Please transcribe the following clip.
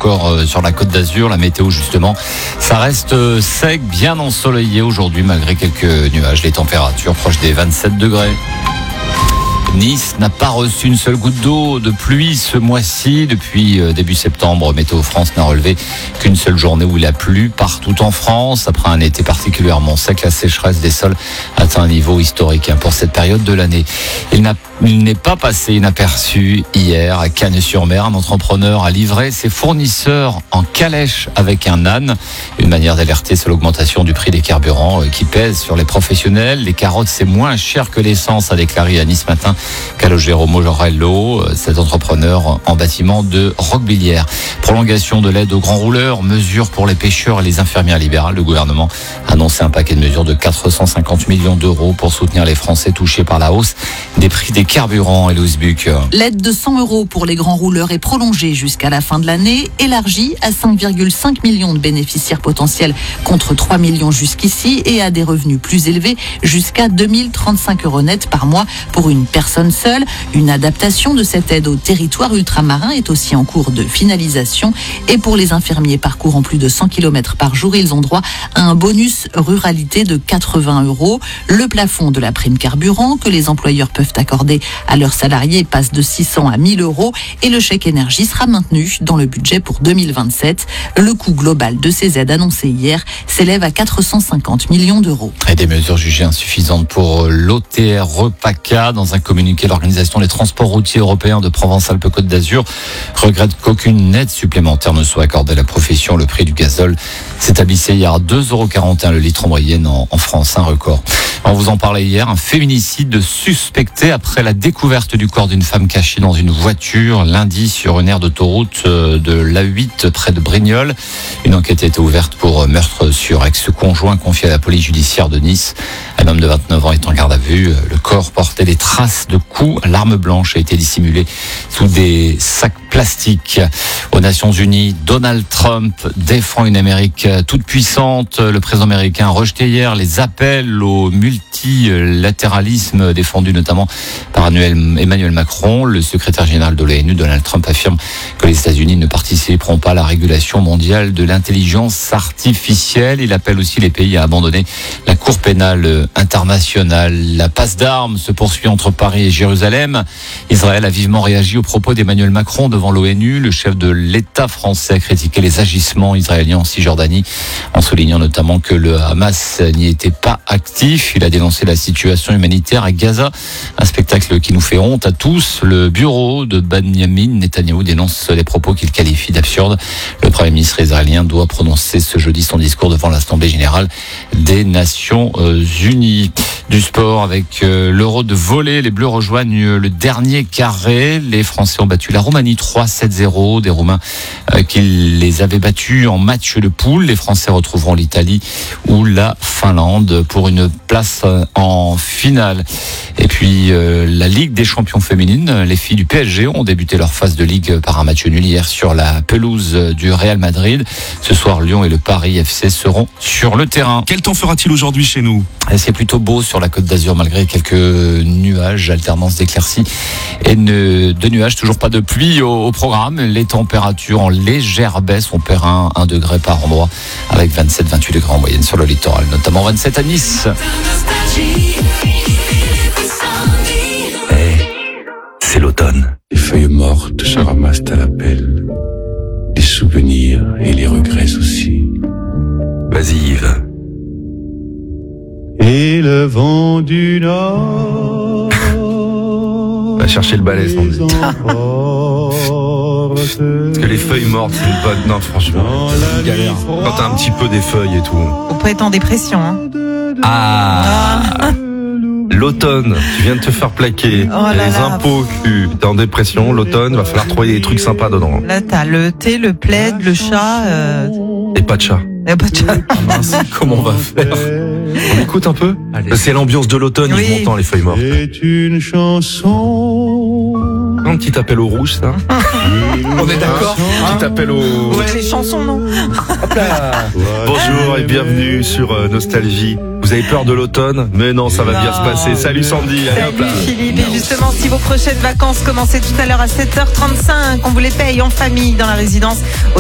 encore sur la Côte d'Azur. La météo justement, ça reste sec, bien ensoleillé aujourd'hui malgré quelques nuages. Les températures proches des 27 degrés. Nice n'a pas reçu une seule goutte d'eau de pluie ce mois-ci. Depuis début septembre, Météo France n'a relevé qu'une seule journée où il a plu partout en France. Après un été particulièrement sec, la sécheresse des sols atteint un niveau historique pour cette période de l'année. Il n'est pas passé inaperçu hier à Cagnes-sur-Mer. Un entrepreneur a livré ses fournisseurs en calèche avec un âne. Une manière d'alerter sur l'augmentation du prix des carburants qui pèse sur les professionnels. Les carottes, c'est moins cher que l'essence, a déclaré à Nice Matin Calogero Morello, cet entrepreneur en bâtiment de Roquebillière. Prolongation de l'aide aux grands rouleurs, mesures pour les pêcheurs et les infirmières libérales. Le gouvernement a annoncé un paquet de mesures de 450 millions d'euros pour soutenir les Français touchés par la hausse des prix des carburants. Et Louise Buc. L'aide de 100 € pour les grands rouleurs est prolongée jusqu'à la fin de l'année, élargie à 5,5 millions de bénéficiaires potentiels contre 3 millions jusqu'ici et à des revenus plus élevés jusqu'à 2035 € net par mois pour une personne seule. Une adaptation de cette aide au territoire ultramarin est aussi en cours de finalisation. Et pour les infirmiers parcourant plus de 100 km par jour, ils ont droit à un bonus ruralité de 80 €. Le plafond de la prime carburant que les employeurs peuvent accorder à leurs salariés passe de 600 à 1000 € et le chèque énergie sera maintenu dans le budget pour 2027. Le coût global de ces aides annoncées hier s'élève à 450 millions d'euros. Et des mesures jugées insuffisantes pour l'OTR Repaca. Dans un communiqué, l'Organisation des transports routiers européens de Provence-Alpes-Côte d'Azur regrette qu'aucune aide supplémentaire ne soit accordée à la profession. Le prix du gazole s'établissait hier à 2,41 € le litre en moyenne en France, un record. On vous en parlait hier, un féminicide suspecté après la découverte du corps d'une femme cachée dans une voiture lundi sur une aire d'autoroute de l'A8 près de Brignoles. Une enquête a été ouverte pour meurtre sur ex-conjoint confié à la police judiciaire de Nice. Un homme de 29 ans est en garde à vue. Le corps portait des traces de coups. L'arme blanche a été dissimulée sous des sacs plastiques. Aux Nations Unies, Donald Trump défend une Amérique toute puissante. Le président américain a rejeté hier les appels au multilatéralisme défendu notamment par Emmanuel Macron. Le secrétaire général de l'ONU, Donald Trump, affirme que les États-Unis ne participeront pas à la régulation mondiale de l'intelligence artificielle. Il appelle aussi les pays à abandonner la Cour pénale internationale. La passe d'armes se poursuit entre Paris et Jérusalem. Israël a vivement réagi aux propos d'Emmanuel Macron devant l'ONU. Le chef de l'État français a critiqué les agissements israéliens en Cisjordanie en soulignant notamment que le Hamas n'y était pas actif. Il a dénoncé la situation humanitaire à Gaza, un spectacle qui nous fait honte à tous. Le bureau de Benjamin Netanyahou dénonce les propos qu'il qualifie d'absurdes. Le Premier ministre israélien doit prononcer ce jeudi son discours devant l'Assemblée générale des Nations Unies. Du sport avec l'Euro de volley, les Bleus rejoignent le dernier carré. Les Français ont battu la Roumanie 3-7-0, des Roumains qui les avaient battus en match de poule. Les Français retrouveront l'Italie ou la Finlande pour une place en finale. Et puis la Ligue des champions féminines, les filles du PSG ont débuté leur phase de Ligue par un match nul hier sur la pelouse du Real Madrid. Ce soir, Lyon et le Paris FC seront sur le terrain. Quel temps fera-t-il aujourd'hui chez nous ? C'est plutôt beau sur la Côte d'Azur malgré quelques nuages, alternance d'éclaircies et de nuages. Toujours pas de pluie au programme. Les températures en légère baisse. On perd 1 degré par endroit avec 27-28 degrés en moyenne sur le littoral, notamment 27 à Nice. C'est l'automne. Les feuilles mortes se ramassent à la pelle. Les souvenirs et les regrets aussi. Vas-y Yves. Et le vent du nord. Va chercher le balai, sans doute. Parce que les feuilles mortes, c'est une bonne. Non, franchement, une galère. Quand t'as un petit peu des feuilles et tout. On peut être en dépression, hein. Ah. L'automne, tu viens de te faire plaquer. Les impôts, t'es en dépression. L'automne, va falloir trouver des trucs sympas dedans. Là, t'as le thé, le plaid, le chat. Et pas de chat. Et pas de chat. Ah mince, comment on va faire ? On écoute un peu ? Allez. C'est l'ambiance de l'automne, oui. Yves Montand, les feuilles mortes. C'est une chanson. Un petit appel au rouge, ça. On est d'accord ? Un petit appel au... Ouais, les chansons, non ? Hop là. Bonjour et bienvenue sur Nostalgie. Vous avez peur de l'automne ? Mais non, ça va bien se passer. Salut Sandy. Allez, hop là. Salut Philippe. Et justement, si vos prochaines vacances commençaient tout à l'heure à 7h35, on vous les paye en famille dans la résidence